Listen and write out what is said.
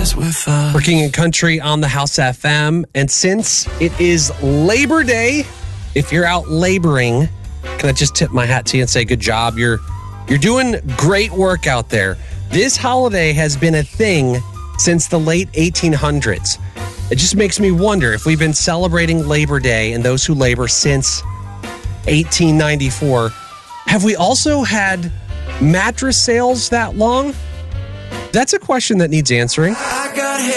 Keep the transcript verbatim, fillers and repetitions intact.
with us. For King and Country on the House F M. And since it is Labor Day, if you're out laboring, can I just tip my hat to you and say good job? You're you're doing great work out there. This holiday has been a thing since the late eighteen hundreds. It just makes me wonder if we've been celebrating Labor Day and those who labor since eighteen ninety-four. Have we also had mattress sales that long? That's a question that needs answering. I got